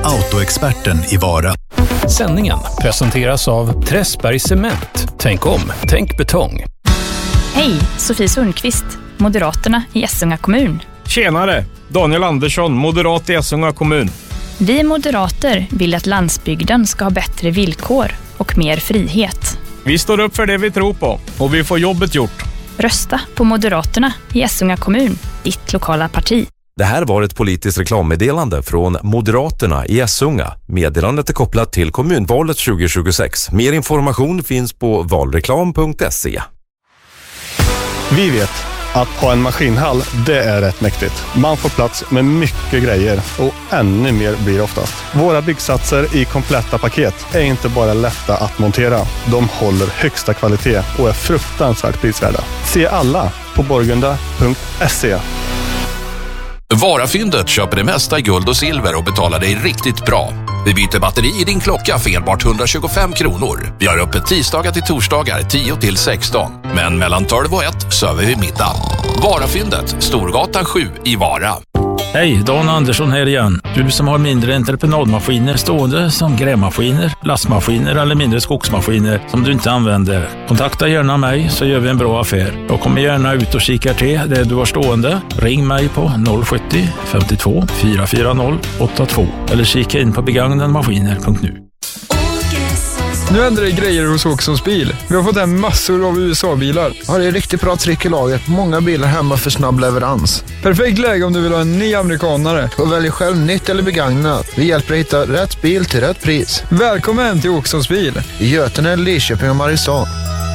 Autoexperten i Vara. Sändningen presenteras av Träsberg Cement. Tänk om, tänk betong. Hej, Sofie Sundqvist, Moderaterna i Essunga kommun. Tjenare, Daniel Andersson, moderat i Essunga kommun. Vi moderater vill att landsbygden ska ha bättre villkor och mer frihet. Vi står upp för det vi tror på och vi får jobbet gjort. Rösta på Moderaterna i Essunga kommun, ditt lokala parti. Det här var ett politiskt reklammeddelande från Moderaterna i Essunga. Meddelandet är kopplat till kommunvalet 2026. Mer information finns på valreklam.se. Vi vet att ha en maskinhall, det är rätt mäktigt. Man får plats med mycket grejer och ännu mer blir oftast. Våra byggsatser i kompletta paket är inte bara lätta att montera. De håller högsta kvalitet och är fruktansvärt prisvärda. Se alla på borgunda.se. Varafyndet köper det mesta i guld och silver och betalar dig riktigt bra. Vi byter batteri i din klocka för enbart 125 kronor. Vi har öppet tisdagar till torsdagar 10 till 16. Men mellan 12 och 1 söver vi middag. Varafyndet, Storgatan 7 i Vara. Hej, Dan Andersson här igen. Du som har mindre entreprenadmaskiner stående som grävmaskiner, lastmaskiner eller mindre skogsmaskiner som du inte använder. Kontakta gärna mig så gör vi en bra affär. Jag kommer gärna ut och kikar till det du har stående. Ring mig på 070 52 440 82 eller kika in på begagnadmaskiner.nu. Nu händer det grejer hos Åkessons bil. Vi har fått hem massor av USA-bilar. Ja, det är riktigt bra tryck i laget. Många bilar hemma för snabb leverans. Perfekt läge om du vill ha en ny amerikanare. Och välj själv nytt eller begagnat. Vi hjälper dig hitta rätt bil till rätt pris. Välkommen till Åkessons bil. I Götene, Lidköping och Mariestad.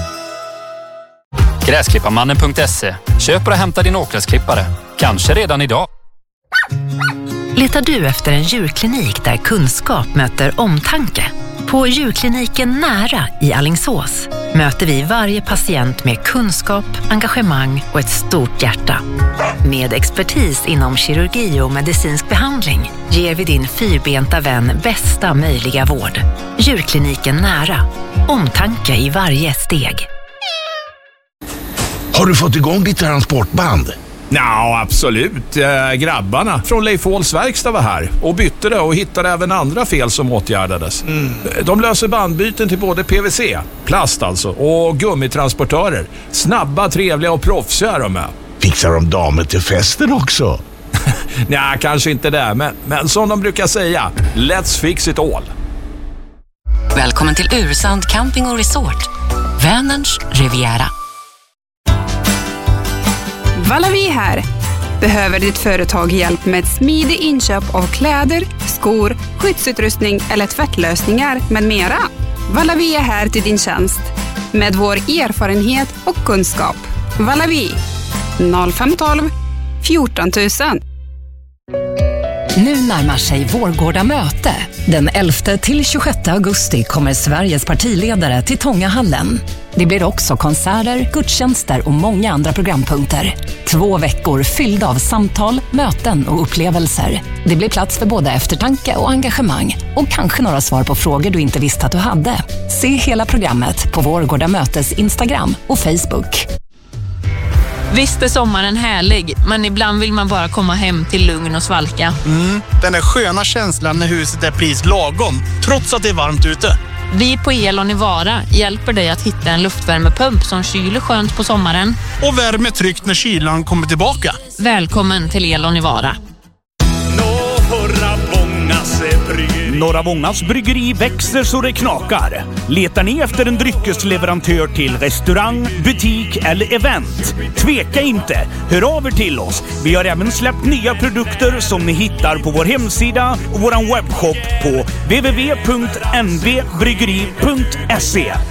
Gräsklipparmannen.se. Köp och hämta din åkgräsklippare. Kanske redan idag. Letar du efter en djurklinik där kunskap möter omtanke? På djurkliniken Nära i Alingsås möter vi varje patient med kunskap, engagemang och ett stort hjärta. Med expertis inom kirurgi och medicinsk behandling ger vi din fyrbenta vän bästa möjliga vård. Djurkliniken Nära. Omtanke i varje steg. Har du fått igång ditt transportband? Ja, absolut. Grabbarna från Leif Håls verkstad var här och bytte det och hittade även andra fel som åtgärdades. De löser bandbyten till både PVC, plast alltså, och gummitransportörer. Snabba, trevliga och proffsiga de är. Fixar de damer till festen också? Nej, kanske inte det, men som de brukar säga, let's fix it all. Välkommen till Ursand Camping och Resort. Vänerns Riviera. Valavi här. Behöver ditt företag hjälp med ett smidigt inköp av kläder, skor, skyddsutrustning eller tvättlösningar med mera? Valavi är här till din tjänst. Med vår erfarenhet och kunskap. Valavi 0512 14 000. Nu närmar sig Vårgårda möte. Den 11 till 26 augusti kommer Sveriges partiledare till Tångahallen. Det blir också konserter, gudstjänster och många andra programpunkter. 2 veckor fyllda av samtal, möten och upplevelser. Det blir plats för både eftertanke och engagemang. Och kanske några svar på frågor du inte visste att du hade. Se hela programmet på Vårgårda mötes Instagram och Facebook. Visst är sommaren härlig, men ibland vill man bara komma hem till lugn och svalka. Den där sköna känslan när huset är pris lagom, trots att det är varmt ute. Vi på Elon i Vara hjälper dig att hitta en luftvärmepump som kyler skönt på sommaren. Och värmer tryggt när kylan kommer tillbaka. Välkommen till Elon i Vara. Norra Vångas bryggeri växer så det knakar. Letar ni efter en dryckesleverantör till restaurang, butik eller event? Tveka inte, hör av er till oss. Vi har även släppt nya produkter som ni hittar på vår hemsida och vår webbshop på www.nvbryggeri.se.